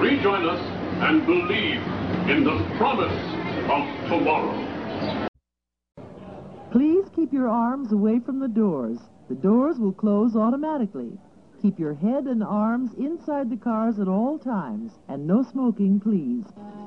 Rejoin us and believe in the promise of tomorrow. Please keep your arms away from the doors. The doors will close automatically. Keep your head and arms inside the cars at all times. And no smoking, please.